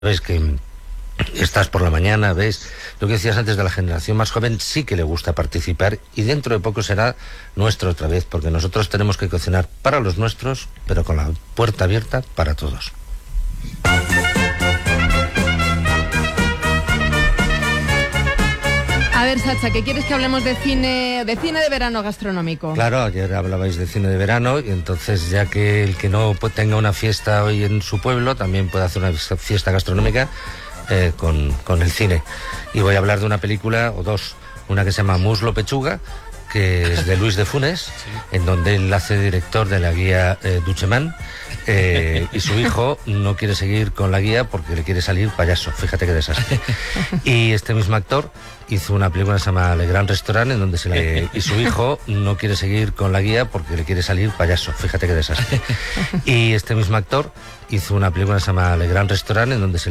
ves que estás por la mañana, ves lo que decías antes de la generación más joven, sí que le gusta participar y dentro de poco será nuestro otra vez, porque nosotros tenemos que cocinar para los nuestros, pero con la puerta abierta para todos. A ver, Sacha, ¿qué quieres que hablemos de cine de verano gastronómico? Claro, ayer hablabais de cine de verano y entonces ya que el que no tenga una fiesta hoy en su pueblo también puede hacer una fiesta gastronómica con el cine. Y voy a hablar de una película o dos, una que se llama Muslo Pechuga, que es de Luis de Funes, sí, en donde él hace director de la guía Ducheman, y su hijo no quiere seguir con la guía porque le quiere salir payaso, fíjate qué desastre. Y este mismo actor hizo una película que se llama Le Gran Restaurant, en donde y su hijo no quiere seguir con la guía porque le quiere salir payaso, fíjate qué desastre. Y este mismo actor hizo una película que se llama Le Gran Restaurant, en donde